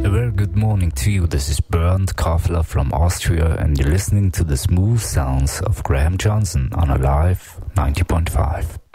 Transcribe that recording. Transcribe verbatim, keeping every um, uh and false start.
A very good morning to you. This is Bernd Kaufler from Austria, and you're listening to the smooth sounds of Graham Johnson on Alive ninety point five.